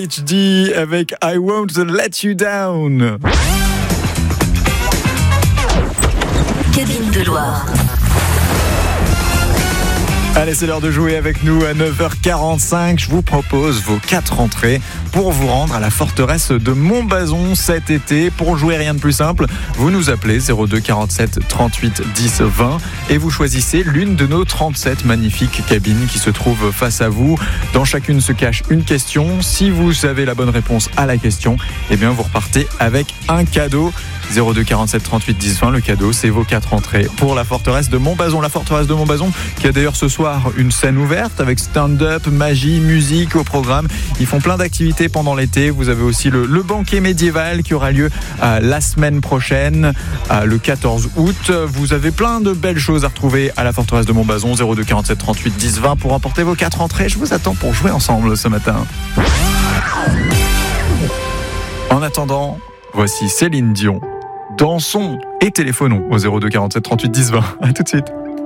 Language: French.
HD avec I Won't Let You Down. Cabine de Loire. Allez, c'est l'heure de jouer avec nous à 9h45. Je vous propose vos 4 entrées pour vous rendre à la forteresse de Montbazon cet été. Pour jouer, rien de plus simple, vous nous appelez 02 47 38 10 20 et vous choisissez l'une de nos 37 magnifiques cabines qui se trouvent face à vous. Dans chacune se cache une question. Si vous avez la bonne réponse à la question, eh bien vous repartez avec un cadeau. 02 47 38 10 20, le cadeau, c'est vos 4 entrées pour la forteresse de Montbazon. La forteresse de Montbazon qui a d'ailleurs ce soir une scène ouverte avec stand-up, magie, musique au programme. Ils font plein d'activités pendant l'été. Vous avez aussi le banquet médiéval qui aura lieu la semaine prochaine, le 14 août. Vous avez plein de belles choses à retrouver à la forteresse de Montbazon. 02 47 38 10 20 pour emporter vos 4 entrées. Je vous attends pour jouer ensemble ce matin. En attendant, voici Céline Dion. Dansons et téléphonons au 02 47 38 10 20. À tout de suite.